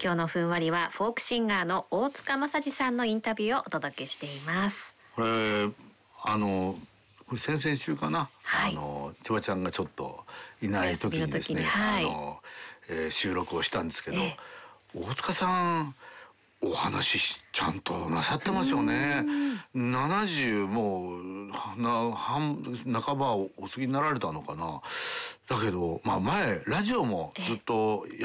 今日のふんわりはフォークシンガーの大塚正治さんのインタビューをお届けしています。 これ先々週かな、 はい、 千葉ちゃんがちょっといない時にですね、 はい、 収録をしたんですけど、大塚さんお話ちゃんとなさってますよね。70もう半ばをお過ぎになられたのかな。だけど、前ラジオもずっと